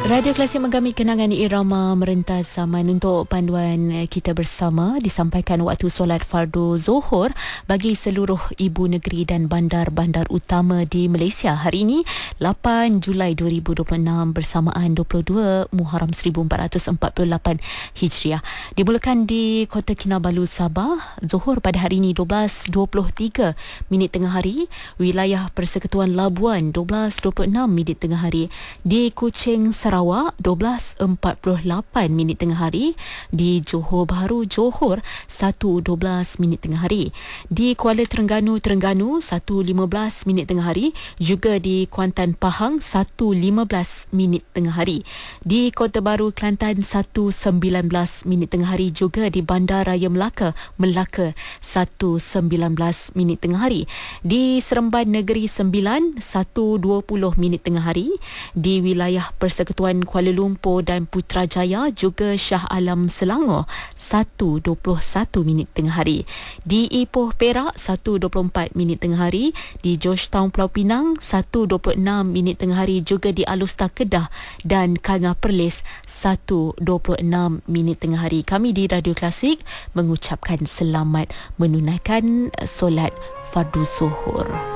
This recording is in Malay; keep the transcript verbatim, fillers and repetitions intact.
Radio Klasik menggami kenangan irama merentas zaman. Untuk panduan kita bersama disampaikan waktu solat fardu Zuhur bagi seluruh ibu negeri dan bandar-bandar utama di Malaysia hari ini lapan Julai dua ribu dua puluh enam bersamaan dua puluh dua Muharram seribu empat ratus empat puluh lapan Hijriah. Dimulakan di Kota Kinabalu, Sabah. Zuhur pada hari ini dua belas dua puluh tiga minit tengah hari. Wilayah Persekutuan Labuan dua belas dua puluh enam minit tengah hari. Di Kuching, Sarawak dua belas empat puluh lapan minit tengah hari. Di Johor Bahru, Johor satu dua belas minit tengah hari. Di Kuala Terengganu, Terengganu satu lima belas minit tengah hari. Juga di Kuantan, Pahang satu lima belas minit tengah hari. Di Kota Baru, Kelantan satu sembilan belas minit tengah hari. Juga di Bandar Raya Melaka, Melaka satu sembilan belas minit tengah hari. Di Seremban Negeri Sembilan satu dua puluh minit tengah hari. Di wilayah Persekutuan Kuala Lumpur dan Putrajaya juga Shah Alam, Selangor satu dua puluh satu minit tengah hari. Di Ipoh, Perak satu dua puluh empat minit tengah hari. Di Georgetown, Pulau Pinang satu dua puluh enam minit tengah hari. Juga di Alustar, Kedah dan Kangah Perlis satu dua puluh enam minit tengah hari. Kami di Radio Klasik mengucapkan selamat menunaikan solat fardu Zuhur.